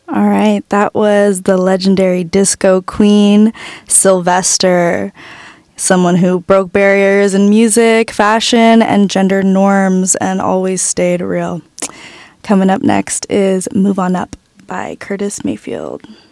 All right, that was the legendary disco queen, Sylvester, someone who broke barriers in music, fashion, and gender norms and always stayed real. Coming up next is Move On Up by Curtis Mayfield.